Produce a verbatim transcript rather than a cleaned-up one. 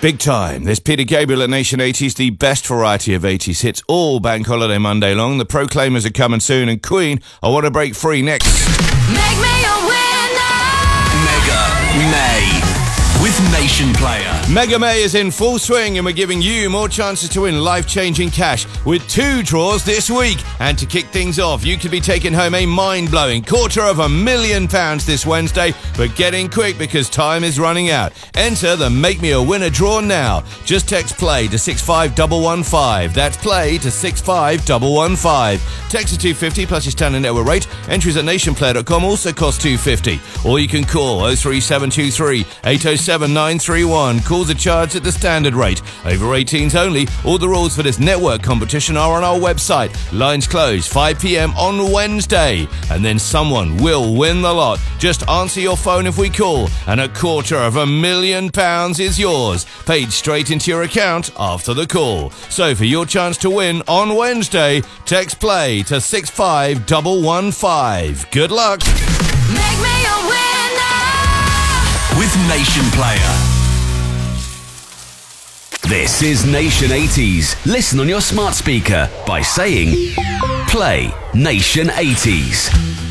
Big time. There's Peter Gabriel at Nation eighties, the best variety of eighties hits all Bank Holiday Monday long. The Proclaimers are coming soon, and Queen, I Want to Break Free next. Make me a winner! Mega May with Nation Player. Mega May is in full swing, and we're giving you more chances to win life-changing cash with two draws this week. And to kick things off, you could be taking home a mind-blowing quarter of a million pounds this Wednesday, but get in quick because time is running out. Enter the Make Me a Winner draw now. Just text PLAY to six five one one five. That's PLAY to six five one one five. Text to two fifty plus your standard network rate. Entries at nation player dot com also cost two fifty. Or you can call oh three seven two three eight oh seven nine three one. Calls are charged at the standard rate. Over eighteens only. All the rules for this network competition are on our website. Lines close five p.m. on Wednesday. And then someone will win the lot. Just answer your phone if we call, and a quarter of a million pounds is yours, paid straight into your account after the call. So for your chance to win on Wednesday, text PLAY to six five one one five. Good luck. Make me a winner! With Nation Player. This is Nation eighties. Listen on your smart speaker by saying Play Nation eighties.